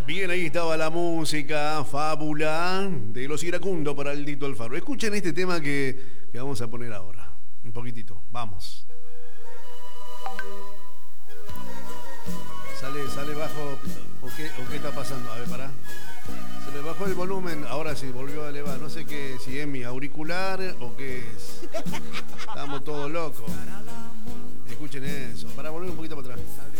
Bien, ahí estaba la música, Fábula, de Los Iracundos para el Dito Alfaro. Escuchen este tema que vamos a poner ahora. Un poquitito, vamos. Sale bajo, ¿o qué está pasando? A ver, pará. Se le bajó el volumen, ahora sí, volvió a elevar. No sé qué, si es mi auricular o qué es. Estamos todos locos. Escuchen eso, para volver un poquito para atrás.